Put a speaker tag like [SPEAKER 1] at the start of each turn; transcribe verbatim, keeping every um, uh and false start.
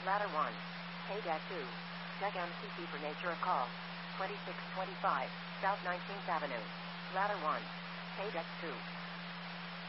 [SPEAKER 1] Ladder one. Hey Deck two. Deck M C C for nature of call. twenty-six twenty-five, South nineteenth Avenue. Ladder one. Hey Deck two.